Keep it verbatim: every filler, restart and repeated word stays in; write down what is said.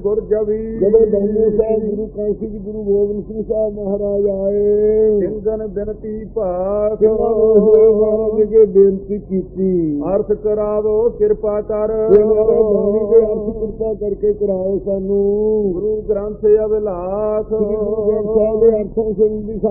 ਗੁਰ ਜਵੀ ਜਦੋਂ ਦੌਨੇ ਸਾਹਿਬ ਗੁਰੂ ਕਾਸ਼ੀ ਜੀ ਗੁਰੂ ਗੋਬਿੰਦ ਸਿੰਘ ਸਾਹਿਬ ਮਹਾਰਾਜ ਆਏ, ਸਿੰਘਨ ਬਿਨਤੀ ਭਾਖ ਮਹਾਰਾਜ ਜੀ ਬੇਨਤੀ ਕੀਤੀ, ਅਰਥ ਕਰਾਵੋ ਕਿਰਪਾ ਕਰ, ਬਾਣੀ ਦੇ ਅਰਥ ਕਿਰਪਾ ਕਰਕੇ ਕਰਾਓ ਸਾਨੂੰ। ਗੁਰੂ ਗ੍ਰੰਥ ਅਵਿਲਾਸ ਗੁਰੂ ਗ੍ਰੰਥ ਸਾਹਿਬ ਦੇ ਅਰਥਾਂ ਸੰਬੰਧੀ